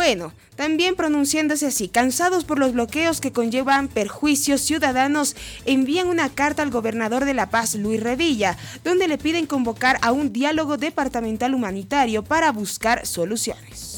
Bueno, también pronunciándose así, cansados por los bloqueos que conllevan perjuicios ciudadanos, envían una carta al gobernador de La Paz, Luis Revilla, donde le piden convocar a un diálogo departamental humanitario para buscar soluciones.